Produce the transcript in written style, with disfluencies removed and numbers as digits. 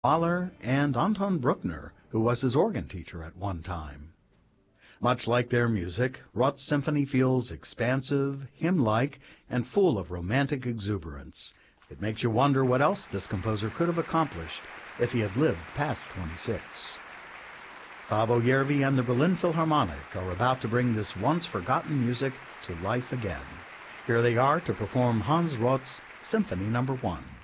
Mahler and Anton Bruckner, who was his organ teacher at one time. Much like their music, Roth's symphony feels expansive, hymn-like, and full of romantic exuberance. It makes you wonder what else this composer could have accomplished if he had lived past 26. Paavo Järvi and the Berlin Philharmonic are about to bring this once-forgotten music to life again. Here they are to perform Hans Roth's Symphony No. 1.